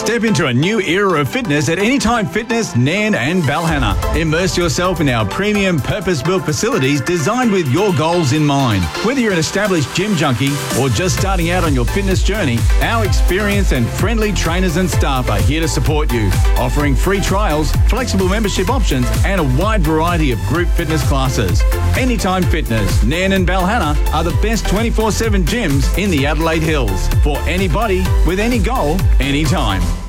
Step into a new era of fitness at Anytime Fitness, Nairn and Balhanna. Immerse yourself in our premium purpose-built facilities designed with your goals in mind. Whether you're an established gym junkie or just starting out on your fitness journey, our experienced and friendly trainers and staff are here to support you, offering free trials, flexible membership options and a wide variety of group fitness classes. Anytime Fitness, Nairn and Balhanna are the best 24/7 gyms in the Adelaide Hills for anybody with any goal, anytime.